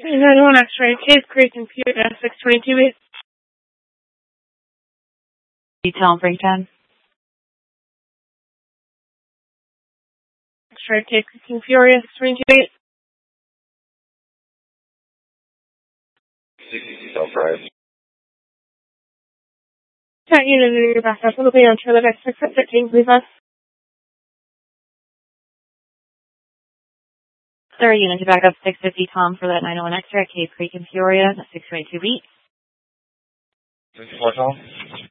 901 X-ray, Cave Creek, computer, 622 Detail breakdown. X-ray, Cave Creek, Furious, 622 Detail drive. Chat unit in your backup. It'll be on trailer deck 6 at 13, please. 30 unit to back up 650 Tom for that 901 X-ray, Cave Creek and Peoria, 622 beat. 64 Tom.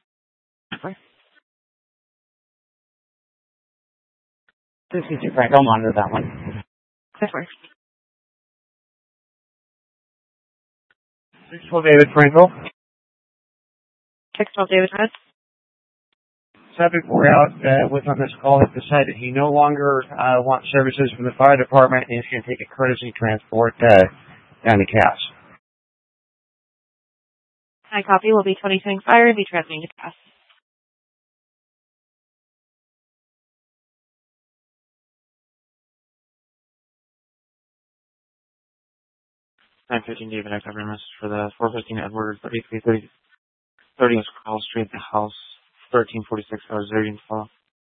This is your Frank. I'll monitor that one. That works. 612 David Franco. 612 David Red. 7-4 out with on this call has decided he no longer wants services from the fire department and is going to take a courtesy transport down to Cass. High copy will be 22 fire and be transmitting to Cass. $915 David, I cover a message for the 415 Edward, 3330 West Carl Street, the house, 1346 hours, Zerian Fall.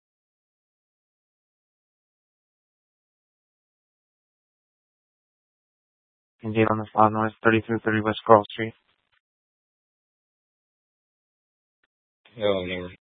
And date on the file noise, 3330 West Carl Street. No, never.